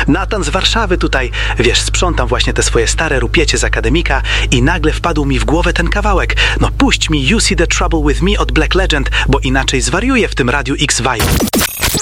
Natan z Warszawy tutaj, wiesz, sprzątam właśnie te swoje stare rupiecie z akademika i nagle wpadł mi w głowę ten kawałek. No puść mi You See The Trouble With Me od Black Legend, bo inaczej zwariuję w tym Radiu X Vibe.